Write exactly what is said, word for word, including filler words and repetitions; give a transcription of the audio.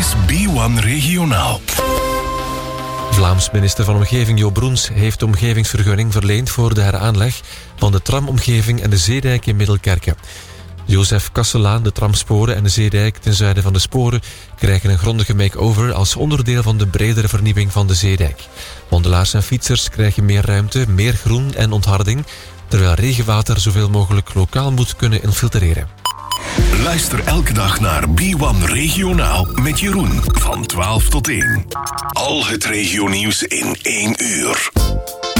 is B one Regionaal. Vlaams minister van Omgeving Jo Broens heeft de omgevingsvergunning verleend voor de heraanleg van de tramomgeving en de zeedijk in Middelkerke. Jozef Kasselaan, de tramsporen en de zeedijk ten zuiden van de sporen krijgen een grondige make-over als onderdeel van de bredere vernieuwing van de zeedijk. Wandelaars en fietsers krijgen meer ruimte, meer groen en ontharding, terwijl regenwater zoveel mogelijk lokaal moet kunnen infiltreren. Luister elke dag naar B one Regionaal met Jeroen van twaalf tot één. Al het regionieuws in één uur.